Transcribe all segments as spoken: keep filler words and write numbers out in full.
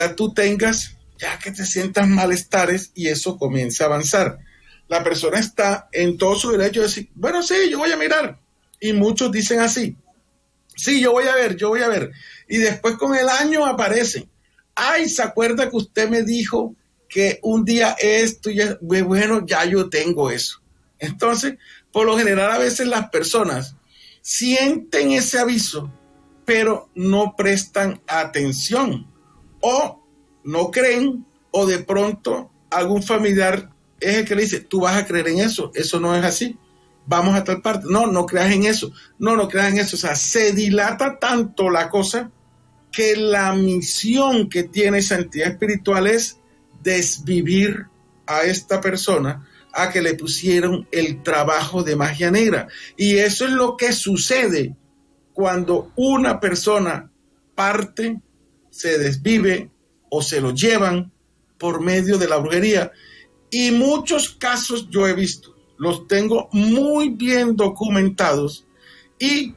tú tengas, ya que te sientas malestares y eso comienza a avanzar. La persona está en todo su derecho de decir, bueno, sí, yo voy a mirar. Y muchos dicen así, sí, yo voy a ver, yo voy a ver. Y después con el año aparecen. Ay, ¿se acuerda que usted me dijo que un día esto y ya, bueno, ya yo tengo eso? Entonces, por lo general a veces las personas sienten ese aviso, pero no prestan atención o no creen, o de pronto algún familiar es el que le dice, tú vas a creer en eso, eso no es así, vamos a tal parte, no, no creas en eso, no, no creas en eso, o sea, se dilata tanto la cosa que la misión que tiene esa entidad espiritual es desvivir a esta persona a que le pusieron el trabajo de magia negra. Y eso es lo que sucede cuando una persona parte, se desvive o se lo llevan por medio de la brujería. Y muchos casos yo he visto, los tengo muy bien documentados y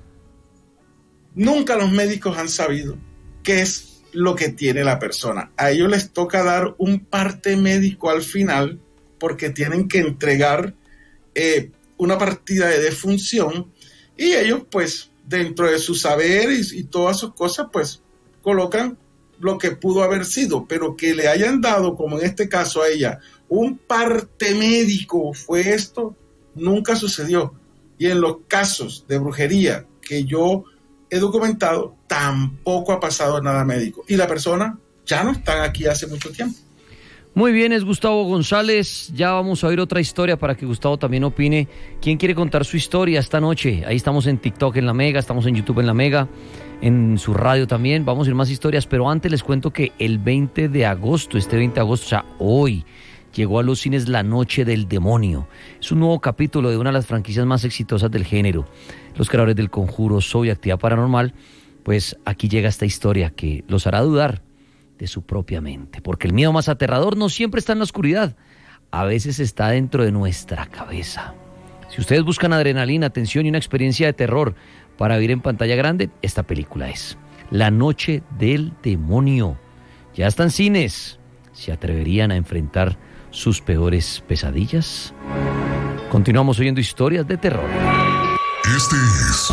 nunca los médicos han sabido qué es lo que tiene la persona. A ellos les toca dar un parte médico al final porque tienen que entregar eh, una partida de defunción y ellos pues dentro de su saber y, y todas sus cosas pues colocan lo que pudo haber sido, pero que le hayan dado, como en este caso a ella, un parte médico fue esto, nunca sucedió. Y en los casos de brujería que yo he documentado, tampoco ha pasado nada médico. Y la persona ya no está aquí hace mucho tiempo. Muy bien, es Gustavo González. Ya vamos a oír otra historia para que Gustavo también opine. ¿Quién quiere contar su historia esta noche? Ahí estamos en TikTok en La Mega, estamos en YouTube en La Mega, en su radio también. Vamos a ir más historias, pero antes les cuento que el veinte de agosto, este veinte de agosto, o sea, hoy, llegó a los cines La Noche del Demonio. Es un nuevo capítulo de una de las franquicias más exitosas del género. Los creadores del Conjuro, Saw y Actividad Paranormal, pues aquí llega esta historia que los hará dudar de su propia mente, porque el miedo más aterrador no siempre está en la oscuridad, a veces está dentro de nuestra cabeza. Si ustedes buscan adrenalina, tensión y una experiencia de terror para vivir en pantalla grande, esta película es La Noche del Demonio. Ya está en cines. ¿Se atreverían a enfrentar sus peores pesadillas? Continuamos oyendo historias de terror. Este es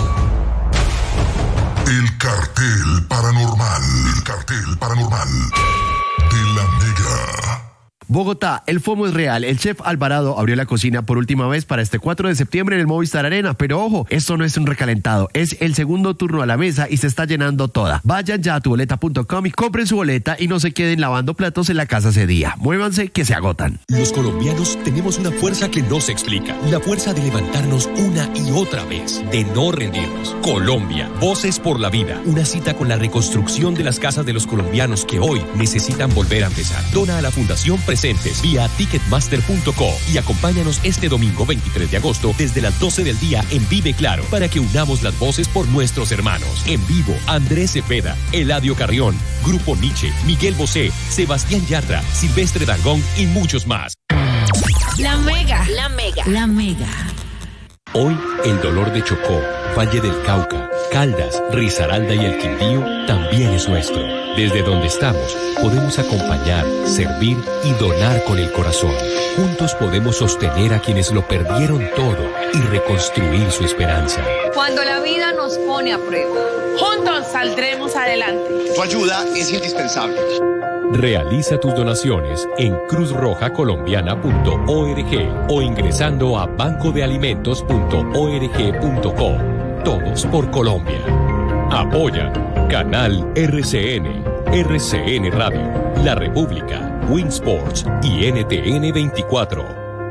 El Cartel Paranormal. El Cartel Paranormal de La Mega. Bogotá, el FOMO es real. El chef Alvarado abrió la cocina por última vez para este cuatro de septiembre en el Movistar Arena. Pero ojo, esto no es un recalentado, es el segundo turno a la mesa y se está llenando toda. Vayan ya a tu boleta punto com y compren su boleta y no se queden lavando platos en la casa ese día. Muévanse que se agotan. Los colombianos tenemos una fuerza que no se explica. La fuerza de levantarnos una y otra vez, de no rendirnos. Colombia, Voces por la Vida. Una cita con la reconstrucción de las casas de los colombianos que hoy necesitan volver a empezar. Dona a la Fundación Presentes vía ticketmaster punto co y acompáñanos este domingo veintitrés de agosto desde las doce del día en Vive Claro para que unamos las voces por nuestros hermanos. En vivo, Andrés Cepeda, Eladio Carrión, Grupo Nietzsche, Miguel Bosé, Sebastián Yatra, Silvestre Dangond y muchos más. La Mega, La Mega, La Mega. Hoy, el dolor de Chocó, Valle del Cauca, Caldas, Risaralda y el Quindío también es nuestro. Desde donde estamos, podemos acompañar, servir y donar con el corazón. Juntos podemos sostener a quienes lo perdieron todo y reconstruir su esperanza. Cuando la vida nos pone a prueba, juntos saldremos adelante. Tu ayuda es indispensable. Realiza tus donaciones en cruz roja colombiana punto org o ingresando a banco de alimentos punto org punto co. Todos por Colombia. Apoya Canal R C N, R C N Radio, La República, Winsports y N T N veinticuatro.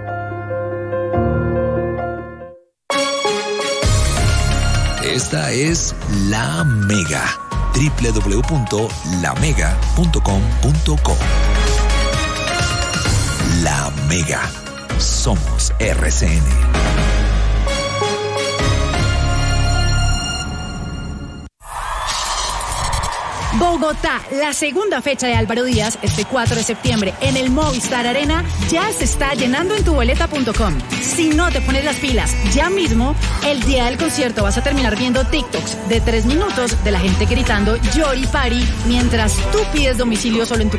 Esta es La Mega. doble u doble u doble u punto la mega punto com punto co. La Mega. Somos R C N. Bogotá, la segunda fecha de Álvaro Díaz, este cuatro de septiembre, en el Movistar Arena, ya se está llenando en tu boleta punto com. Si no te pones las pilas ya mismo, el día del concierto vas a terminar viendo TikToks de tres minutos de la gente gritando Yori Pari mientras tú pides domicilio solo en tu